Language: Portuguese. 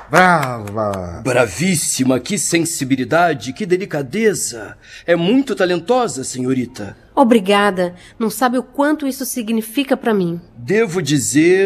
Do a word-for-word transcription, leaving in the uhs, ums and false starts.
Brava! Bravíssima, que sensibilidade, que delicadeza. É muito talentosa, senhorita. Obrigada. Não sabe o quanto isso significa para mim. Devo dizer